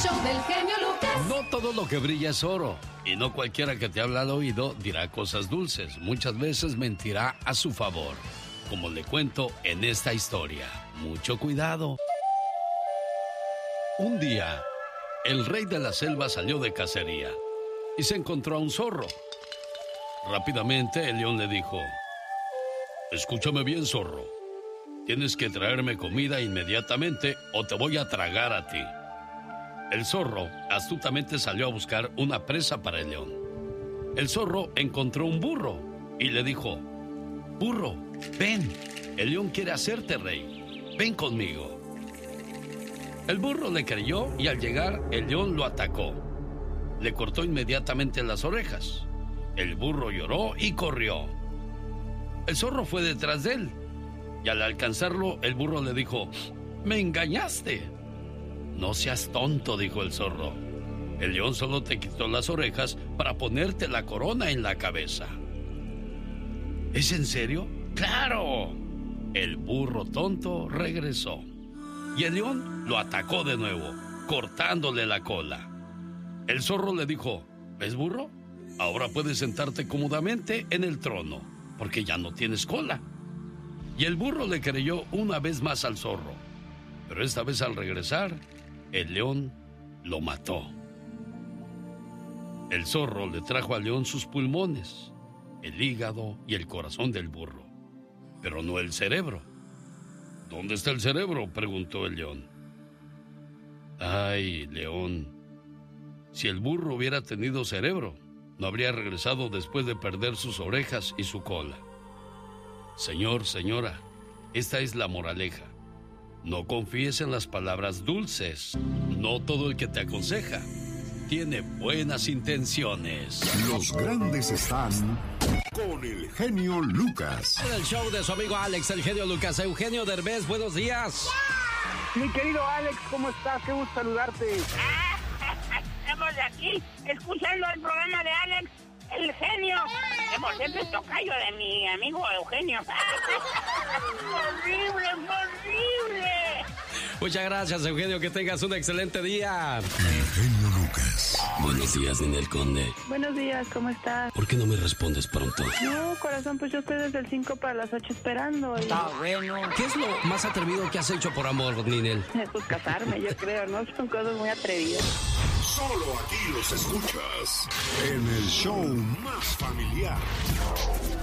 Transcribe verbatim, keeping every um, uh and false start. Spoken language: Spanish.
Show del genio Lucas. No todo lo que brilla es oro, y no cualquiera que te habla al oído dirá cosas dulces. Muchas veces mentirá a su favor, como le cuento en esta historia. Mucho cuidado. Un día, el rey de la selva salió de cacería y se encontró a un zorro. Rápidamente el león le dijo: escúchame bien, zorro. Tienes que traerme comida inmediatamente o te voy a tragar a ti. El zorro astutamente salió a buscar una presa para el león. El zorro encontró un burro y le dijo: burro, ven, el león quiere hacerte rey, ven conmigo. El burro le creyó y al llegar el león lo atacó. Le cortó inmediatamente las orejas. El burro lloró y corrió. El zorro fue detrás de él y al alcanzarlo el burro le dijo: me engañaste. No seas tonto, dijo el zorro. El león solo te quitó las orejas para ponerte la corona en la cabeza. ¿Es en serio? ¡Claro! El burro tonto regresó y el león lo atacó de nuevo, cortándole la cola. El zorro le dijo: ¿ves, burro? Ahora puedes sentarte cómodamente en el trono, porque ya no tienes cola. Y el burro le creyó una vez más al zorro, pero esta vez al regresar, el león lo mató. El zorro le trajo al león sus pulmones, el hígado y el corazón del burro, pero no el cerebro. ¿Dónde está el cerebro?, preguntó el león. Ay, león, si el burro hubiera tenido cerebro, no habría regresado después de perder sus orejas y su cola. Señor, señora, esta es la moraleja. No confíes en las palabras dulces. No todo el que te aconseja tiene buenas intenciones. Los grandes están con el genio Lucas. En el show de su amigo Alex, el genio Lucas. Eugenio Derbez, buenos días. Mi querido Alex, ¿cómo estás? Qué gusto saludarte. Estamos aquí escuchando el programa de Alex, el genio. Que por cierto es tocayo de mi amigo Eugenio. ¡Horrible, horrible! Muchas gracias, Eugenio. Que tengas un excelente día. El genio Lucas. Buenos días, Ninel Conde. Buenos días, ¿cómo estás? ¿Por qué no me respondes pronto? No, corazón, pues yo estoy desde el cinco para las ocho esperando. Y... Está bueno. ¿Qué es lo más atrevido que has hecho por amor, Ninel? Pues casarme, yo creo, ¿no? Son cosas muy atrevidas. Solo aquí los escuchas en el show más familiar.